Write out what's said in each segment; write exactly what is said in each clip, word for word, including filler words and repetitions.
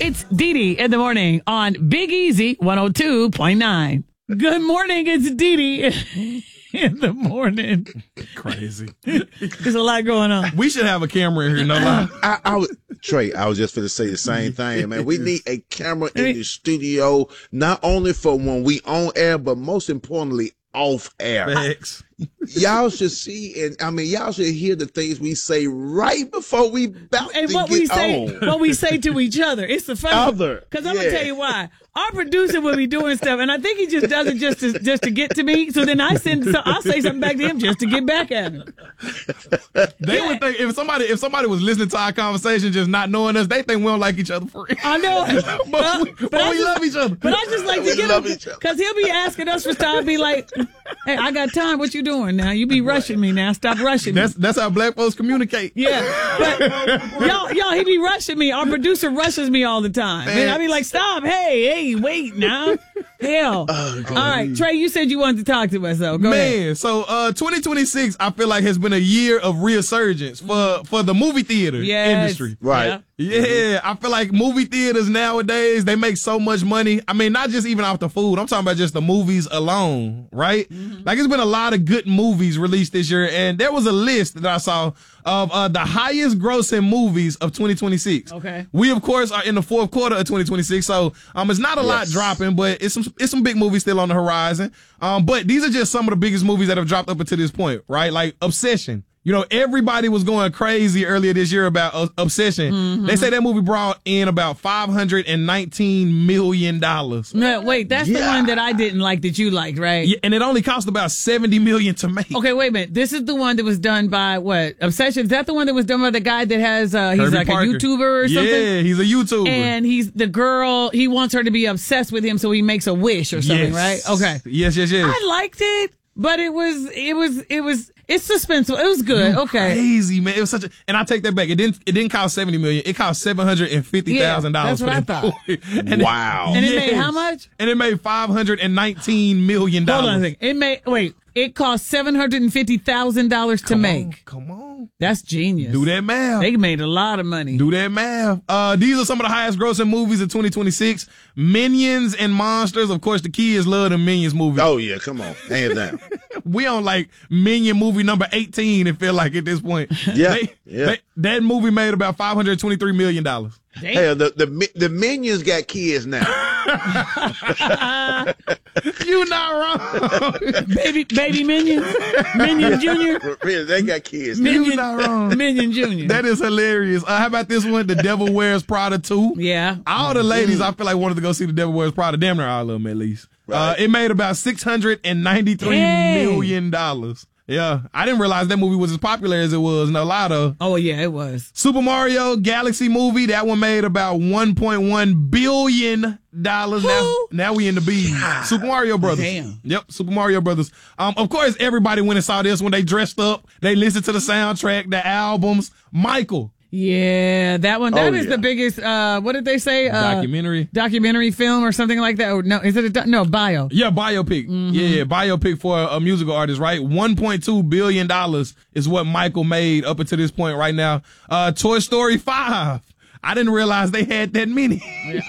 It's Dee Dee in the morning on Big Easy one oh two point nine. Good morning, it's Dee Dee in the morning. Crazy. There's a lot going on. We should have a camera in here, no lie. I, I was, Trey, I was just going to say the same thing, man. We need a camera in the studio, not only for when we on air, but most importantly, off air. Facts. Y'all should see, and I mean, y'all should hear the things we say right before we about And to what get we say, on. what we say to each other. It's the funny. Other, Because I'm yeah. gonna tell you why. Our producer will be doing stuff, and I think he just does it just to just to get to me. So then I send, so I'll say something back to him just to get back at him. They Yeah. would think if somebody if somebody was listening to our conversation just not knowing us, they think we don't like each other for real. I know, but Well, we, but but I we just- love each other. But I just like We to get love him each other. because he'll be asking us for stuff. Be like, "Hey, I got time. What you doing now? You be rushing me now. Stop rushing me." that's that's how black folks communicate. Yeah, but y'all, y'all, he be rushing me. Our producer rushes me all the time, and I be like, "Stop! Hey, hey, wait now." Hell. Oh, All right, Trey, you said you wanted to talk to us, though. Go Man, ahead. so uh, twenty twenty-six, I feel like has been a year of resurgence for for the movie theater Yes. industry. Right. Yeah. Yeah, I feel like movie theaters nowadays, they make so much money. I mean, not just even off the food. I'm talking about just the movies alone, right? Mm-hmm. Like, it's been a lot of good movies released this year, and there was a list that I saw of uh, the highest grossing movies of twenty twenty-six. Okay. We, of course, are in the fourth quarter of twenty twenty-six, so um, it's not a lot Yes. dropping, but it's some it's some big movies still on the horizon. Um, but these are just some of the biggest movies that have dropped up until this point, right? Like Obsession. You know, everybody was going crazy earlier this year about uh, Obsession. Mm-hmm. They say that movie brought in about five hundred nineteen million dollars. No, wait, that's the Yeah. one that I didn't like that you liked, right? Yeah, and it only cost about seventy million dollars to make. Okay, wait a minute. This is the one that was done by what? Obsession. Is that the one that was done by the guy that has? Uh, he's Herbie like Parker. a YouTuber or something. Yeah, he's a YouTuber. And he's the girl. He wants her to be obsessed with him, so he makes a wish or something, Yes. right? Okay. Yes, yes, yes. I liked it, but it was, it was, it was, it's suspenseful. It was good. Okay. Crazy, man. It was such a, and I take that back. It didn't, it didn't cost seventy million. It cost seven hundred and fifty thousand Yeah, dollars. that's what for I that thought. movie. And Wow. And it made how much? And it made five hundred and nineteen million dollars. Hold on a second. It made, wait, it cost seven hundred and fifty thousand dollars to Come make. on, come on, That's genius. do that math. They made a lot of money. Do that math. Uh, these are some of the highest grossing movies in twenty twenty-six. Minions and Monsters. Of course, the kids love the Minions movies. Oh, yeah, come on. Hands down. We on like Minion movie number eighteen, it feel like at this point. Yeah, They- yeah. they- that movie made about five hundred twenty-three million dollars. Damn. Hell, the, the mi- the Minions got kids now. You not wrong. baby, baby Minion, Minion Junior, Really, they got kids now. Minion, not wrong. Minion Junior. That is hilarious. Uh, how about this one? The Devil Wears Prada two. yeah. All the ladies, I feel like, wanted to go see The Devil Wears Prada. Damn near all of them, at least. Uh, Right. it made about six hundred ninety-three Dang. million dollars. Yeah. I didn't realize that movie was as popular as it was. No lie though. Oh yeah, it was. Super Mario Galaxy movie, that one made about one point one billion dollars. Now, Who? now we in the B. Super Mario Brothers. Damn. Yep, Super Mario Brothers. Um, of course, everybody went and saw this when they dressed up. They listened to the soundtrack, the albums. Michael. Yeah, that one. That Oh, is yeah. the biggest. Uh, what did they say? Uh, Documentary. documentary film or something like that. Or no, is it a do- no bio? Yeah, biopic. Mm-hmm. Yeah, biopic for a, a musical artist, right? one point two billion dollars is what Michael made up until this point right now. Uh, Toy Story five. I didn't realize they had that many.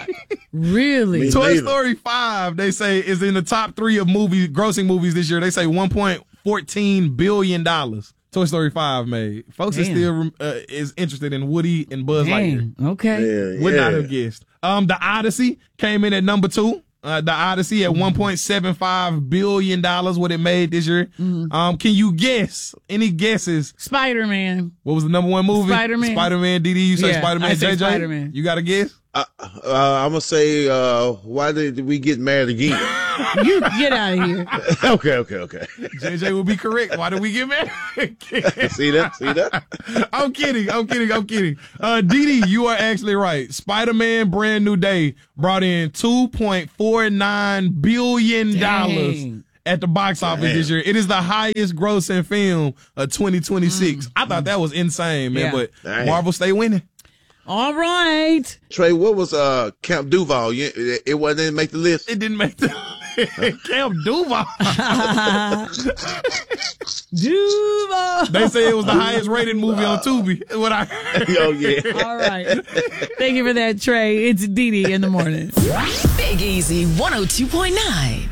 Really? Me Toy neither. Story five, they say, is in the top three of movie grossing movies this year. They say one point one four billion dollars. Toy Story five made. Folks are Damn. still uh, is interested in Woody and Buzz Lightyear. Dang. Okay. Yeah, Would yeah. not have guessed. Um, the Odyssey came in at number two. Uh, the Odyssey at one point seven five billion dollars, what it made this year. Mm-hmm. Um, can you guess? Any guesses? Spider Man. What was the number one movie? Spider-Man. Spider-Man. D D, you say Yeah, Spider-Man. I say J J, Spider-Man. you got a guess? Uh, uh, I'm gonna say, uh, why did we get married again? You get out of here. okay, okay, okay. J J will be correct. Why did we get married? See that? See that? I'm kidding. I'm kidding. I'm kidding. Uh, D D, you are actually right. Spider-Man Brand New Day brought in two point four nine billion dollars Dang. at the box office Damn. this year. It is the highest grossing film of twenty twenty-six. I thought that was insane, man, Yeah. but Dang. Marvel stay winning. All right. Trey, what was uh Camp Duval? You, it, it wasn't didn't make the list. It didn't make the Camp Duval. Duval. They say it was the highest rated movie on Tubi. What I Oh, yeah. All right. Thank you for that, Trey. It's Dee Dee in the morning. Big Easy one oh two point nine.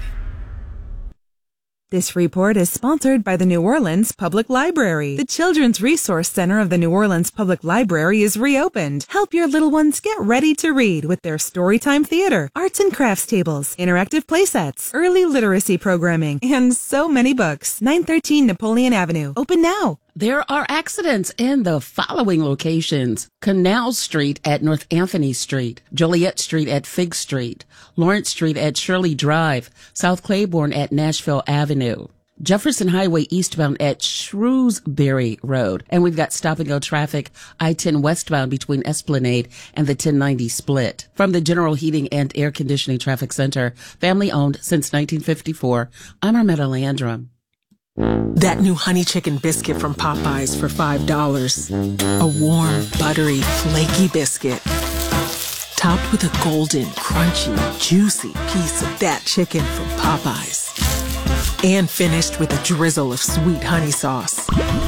This report is sponsored by the New Orleans Public Library. The Children's Resource Center of the New Orleans Public Library is reopened. Help your little ones get ready to read with their Storytime Theater, arts and crafts tables, interactive playsets, early literacy programming, and so many books. nine thirteen Napoleon Avenue. Open now. There are accidents in the following locations: Canal Street at North Anthony Street, Joliet Street at Fig Street, Lawrence Street at Shirley Drive, South Claiborne at Nashville Avenue, Jefferson Highway eastbound at Shrewsbury Road. And we've got stop and go traffic I ten westbound between Esplanade and the ten ninety split. From the General Heating and Air Conditioning Traffic Center, family owned since nineteen fifty-four, I'm Armetta Landrum. That new honey chicken biscuit from Popeyes for five dollars. A warm, buttery, flaky biscuit. Topped with a golden, crunchy, juicy piece of that chicken from Popeyes. And finished with a drizzle of sweet honey sauce.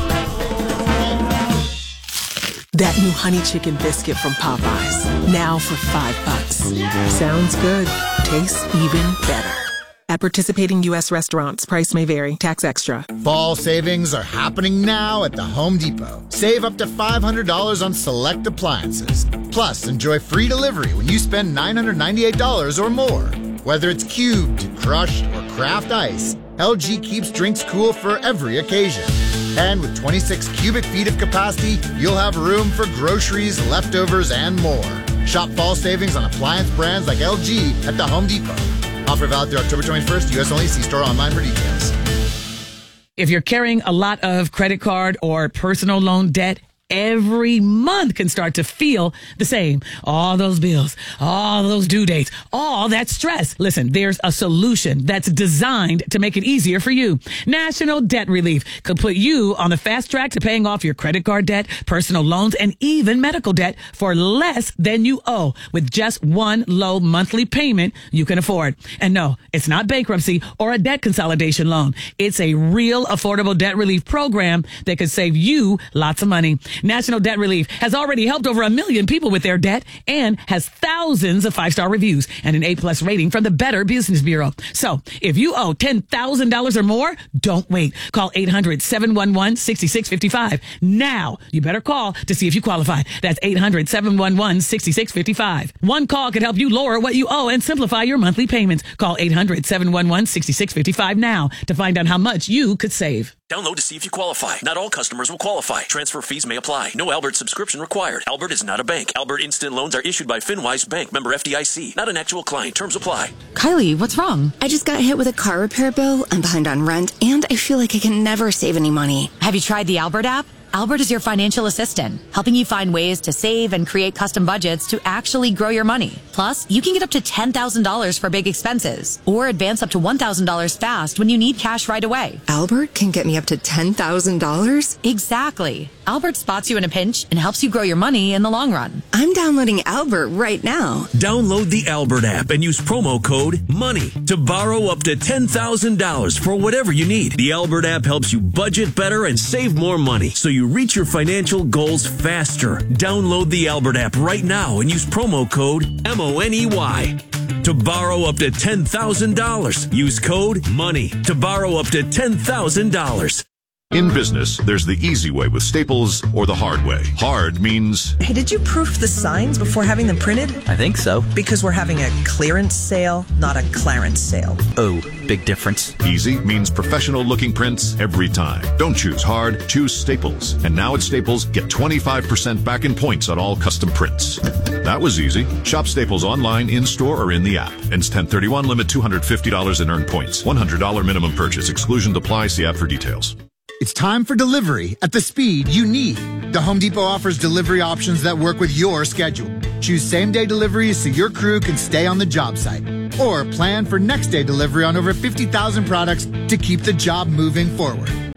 That new honey chicken biscuit from Popeyes. Now for five bucks. Sounds good. Tastes even better. At participating U S restaurants, price may vary. Tax extra. Fall savings are happening now at the Home Depot. Save up to five hundred dollars on select appliances. Plus, enjoy free delivery when you spend nine hundred ninety-eight dollars or more. Whether it's cubed, crushed, or craft ice, L G keeps drinks cool for every occasion. And with twenty-six cubic feet of capacity, you'll have room for groceries, leftovers, and more. Shop fall savings on appliance brands like L G at the Home Depot. Offer valid through October twenty-first, U S only. See store online for details. If you're carrying a lot of credit card or personal loan debt, every month can start to feel the same. All those bills, all those due dates, all that stress. Listen, there's a solution that's designed to make it easier for you. National Debt Relief could put you on the fast track to paying off your credit card debt, personal loans, and even medical debt for less than you owe with just one low monthly payment you can afford. And no, it's not bankruptcy or a debt consolidation loan. It's a real affordable debt relief program that could save you lots of money. National Debt Relief has already helped over a million people with their debt and has thousands of five-star reviews and an A-plus rating from the Better Business Bureau. So if you owe ten thousand dollars or more, don't wait. Call eight hundred, seven one one, six six five five. Now, you better call to see if you qualify. That's eight hundred, seven one one, six six five five. One call could help you lower what you owe and simplify your monthly payments. Call eight hundred, seven one one, six six five five now to find out how much you could save. Download to see if you qualify. Not all customers will qualify. Transfer fees may apply. No Albert subscription required. Albert is not a bank. Albert Instant Loans are issued by FinWise Bank, member F D I C. Not an actual client. Terms apply. Kylie, what's wrong? I just got hit with a car repair bill. I'm behind on rent, and I feel like I can never save any money. Have you tried the Albert app? Albert is your financial assistant, helping you find ways to save and create custom budgets to actually grow your money. Plus, you can get up to ten thousand dollars for big expenses or advance up to one thousand dollars fast when you need cash right away. Albert can get me up to ten thousand dollars? Exactly. Albert spots you in a pinch and helps you grow your money in the long run. I'm downloading Albert right now. Download the Albert app and use promo code MONEY to borrow up to ten thousand dollars for whatever you need. The Albert app helps you budget better and save more money so you reach your financial goals faster. Download the Albert app right now and use promo code M O N E Y to borrow up to ten thousand dollars. Use code MONEY to borrow up to ten thousand dollars. In business, there's the easy way with Staples or the hard way. Hard means... Hey, did you proof the signs before having them printed? I think so. Because we're having a clearance sale, not a clarence sale. Oh, big difference. Easy means professional-looking prints every time. Don't choose hard, choose Staples. And now at Staples, get twenty-five percent back in points on all custom prints. That was easy. Shop Staples online, in-store, or in the app. Ends ten thirty-one, limit two hundred fifty dollars in earned points. one hundred dollars minimum purchase. Exclusion apply. See app for details. It's time for delivery at the speed you need. The Home Depot offers delivery options that work with your schedule. Choose same-day deliveries so your crew can stay on the job site. Or plan for next-day delivery on over fifty thousand products to keep the job moving forward.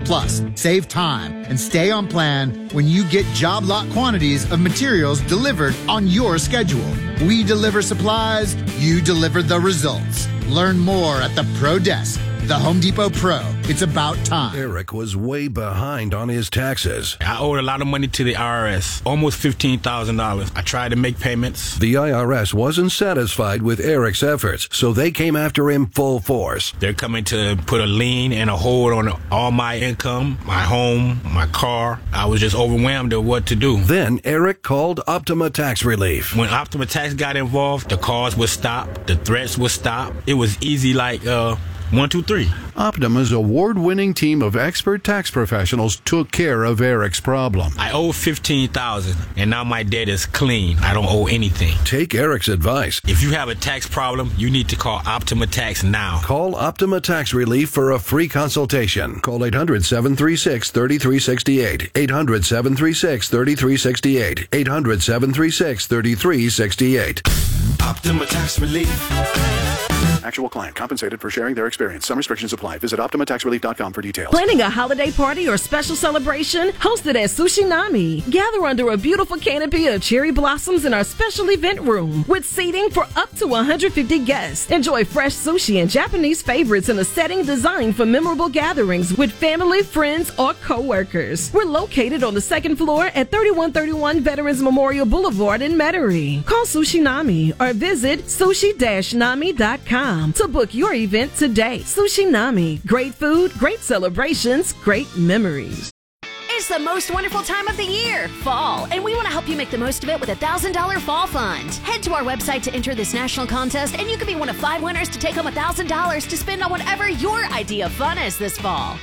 Plus, save time and stay on plan when you get job lot quantities of materials delivered on your schedule. We deliver supplies, you deliver the results. Learn more at the Pro Desk. The Home Depot Pro. It's about time. Eric was way behind on his taxes. I owed a lot of money to the I R S, almost fifteen thousand dollars. I tried to make payments. The I R S wasn't satisfied with Eric's efforts, so they came after him full force. They're coming to put a lien and a hold on all my income, my home, my car. I was just overwhelmed at what to do. Then Eric called Optima Tax Relief. When Optima Tax got involved, the calls would stop, the threats would stop. It was easy like, uh... One, two, three. Optima's award-winning team of expert tax professionals took care of Eric's problem. I owe fifteen thousand dollars, and now my debt is clean. I don't owe anything. Take Eric's advice. If you have a tax problem, you need to call Optima Tax now. Call Optima Tax Relief for a free consultation. Call eight hundred, seven three six, three three six eight. eight hundred, seven three six, three three six eight. eight hundred, seven three six, three three six eight. Optima Tax Relief. Actual client compensated for sharing their experience. Some restrictions apply. Visit Optima Tax Relief dot com for details. Planning a holiday party or special celebration? Hosted at Sushi Nami. Gather under a beautiful canopy of cherry blossoms in our special event room with seating for up to one hundred fifty guests. Enjoy fresh sushi and Japanese favorites in a setting designed for memorable gatherings with family, friends, or co-workers. We're located on the second floor at thirty-one thirty-one Veterans Memorial Boulevard in Metairie. Call Sushi Nami or visit sushi dash nami dot com to book your event today. Sushi Nami. Great food, great celebrations, great memories. It's the most wonderful time of the year, fall, and we want to help you make the most of it with a one thousand dollars Fall Fund. Head to our website to enter this national contest, and you can be one of five winners to take home one thousand dollars to spend on whatever your idea of fun is this fall.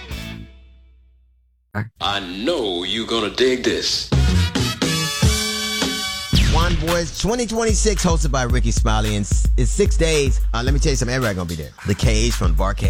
I know you're gonna dig this. One Boys twenty twenty-six, hosted by Ricky Smiley. In, in six days, uh, let me tell you something. Everybody gonna be there. The Cage from Barcade.